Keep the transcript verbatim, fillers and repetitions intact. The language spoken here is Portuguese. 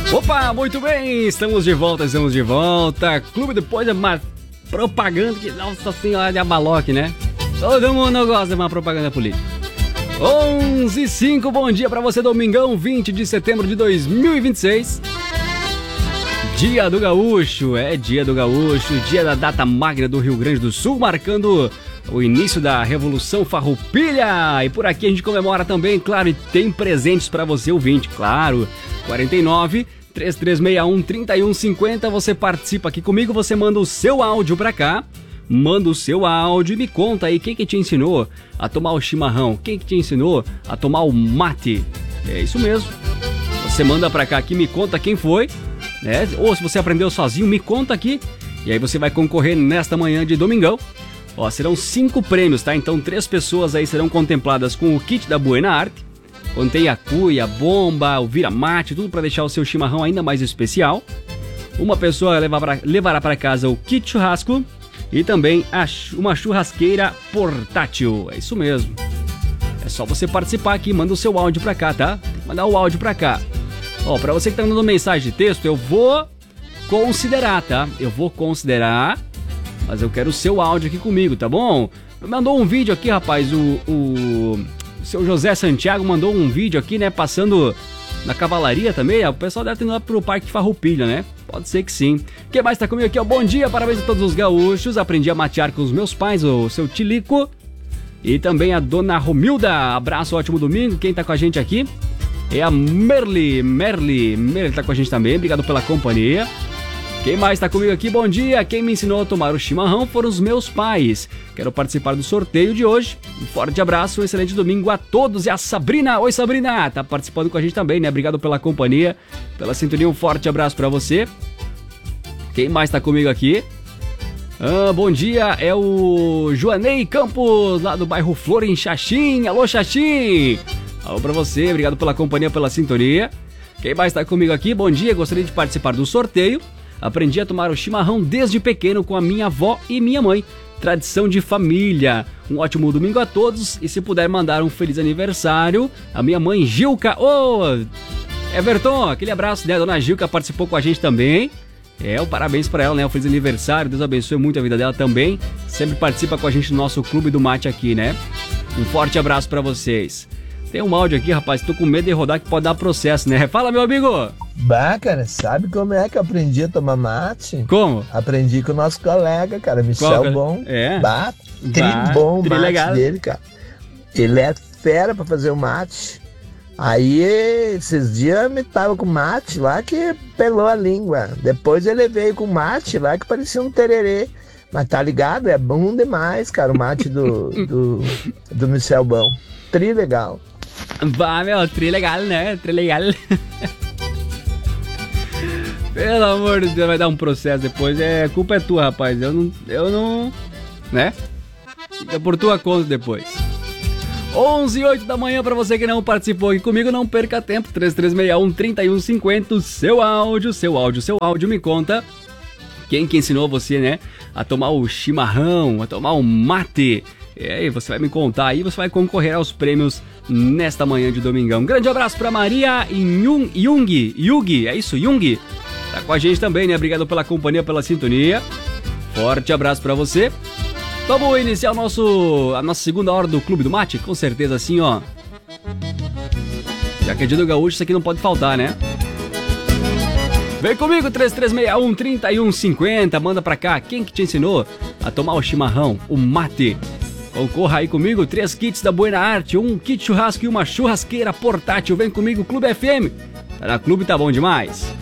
Opa, muito bem, estamos de volta, estamos de volta. Clube depois é uma propaganda que, nossa senhora, de abaloque, né? Todo mundo gosta de uma propaganda política. onze e cinco, bom dia pra você, domingão, vinte de setembro de dois mil e vinte e seis. Dia do Gaúcho, é dia do Gaúcho, dia da data magna do Rio Grande do Sul, marcando o início da Revolução Farroupilha. E por aqui a gente comemora também, claro, e tem presentes pra você, ouvinte, claro. quarenta e nove, três três seis um, três um cinco zero, você participa aqui comigo, você manda o seu áudio pra cá, manda o seu áudio e me conta aí quem que te ensinou a tomar o chimarrão, quem que te ensinou a tomar o mate. É isso mesmo, você manda pra cá aqui, me conta quem foi, né? Ou se você aprendeu sozinho, me conta aqui, e aí você vai concorrer nesta manhã de domingão. Ó, serão cinco prêmios, tá? Então três pessoas aí serão contempladas com o kit da Buena Arte. Contém a cuia, a bomba, o vira-mate, tudo para deixar o seu chimarrão ainda mais especial. Uma pessoa levará, levará para casa o kit churrasco e também a, uma churrasqueira portátil. É isso mesmo. É só você participar aqui, manda o seu áudio para cá, tá? Tem que mandar o áudio para cá. Ó, para você que tá mandando mensagem de texto, eu vou considerar, tá? Eu vou considerar, mas eu quero o seu áudio aqui comigo, tá bom? Mandou um vídeo aqui, rapaz, o... o... O seu José Santiago mandou um vídeo aqui, né, passando na cavalaria também. O pessoal deve ter ido lá pro Parque Farroupilha, né? Pode ser que sim. Quem mais tá comigo aqui, ó? Bom dia, parabéns a todos os gaúchos. Aprendi a matear com os meus pais, o seu Tilico. E também a dona Romilda. Abraço, ótimo domingo. Quem tá com a gente aqui é a Merli. Merli, Merli tá com a gente também. Obrigado pela companhia. Quem mais tá comigo aqui? Bom dia! Quem me ensinou a tomar o chimarrão foram os meus pais. Quero participar do sorteio de hoje. Um forte abraço, um excelente domingo a todos. E a Sabrina, oi Sabrina, tá participando com a gente também, né? Obrigado pela companhia, pela sintonia, um forte abraço pra você. Quem mais tá comigo aqui? Ah, bom dia, é o Joanei Campos, lá do bairro Flor, em Xaxim. Alô, Xaxim! Alô pra você, obrigado pela companhia, pela sintonia. Quem mais tá comigo aqui? Bom dia, gostaria de participar do sorteio. Aprendi a tomar o chimarrão desde pequeno com a minha avó e minha mãe. Tradição de família. Um ótimo domingo a todos. E se puder mandar um feliz aniversário, a minha mãe Gilca. Ô, oh, Everton, aquele abraço, né? A dona Gilca participou com a gente também. É, um parabéns pra ela, né? Um feliz aniversário. Deus abençoe muito a vida dela também. Sempre participa com a gente no nosso Clube do Mate aqui, né? Um forte abraço pra vocês. Tem um áudio aqui, rapaz, tô com medo de rodar que pode dar processo, né? Fala, meu amigo! Bah, cara, sabe como é que eu aprendi a tomar mate? Como? Aprendi com o nosso colega, cara, Michel Qual, Bom. É? Bah, tri bom o mate legal. dele, cara. Ele é fera pra fazer o mate. Aí, esses dias me tava com mate lá que pelou a língua. Depois ele veio com mate lá que parecia um tererê. Mas tá ligado? É bom demais, cara, o mate do, do, do Michel Bom. Tri legal. Bah, meu, tri legal, né? Tri legal. Pelo amor de Deus, vai dar um processo depois. É, a culpa é tua, rapaz. Eu não... Eu não... Né? Fica por tua conta depois. onze e oito da manhã, pra você que não participou aqui comigo, não perca tempo. três três seis um, três um cinco zero. Seu áudio, seu áudio, seu áudio. Me conta quem que ensinou você, né? A tomar o chimarrão, a tomar o mate. E aí, você vai me contar aí, você vai concorrer aos prêmios nesta manhã de domingão. Um grande abraço pra Maria Jung, Jung, Jung, é isso, Jung? Tá com a gente também, né? Obrigado pela companhia, pela sintonia. Forte abraço pra você. Vamos iniciar o nosso, a nossa segunda hora do Clube do Mate? Com certeza assim, ó. Já que é dia do gaúcho, isso aqui não pode faltar, né? Vem comigo, três três seis um, três um cinco zero. Manda pra cá, quem que te ensinou a tomar o chimarrão, o mate? Concorra aí comigo, três kits da Buena Arte, um kit churrasco e uma churrasqueira portátil. Vem comigo, Clube F M. Tá na Clube, tá bom demais.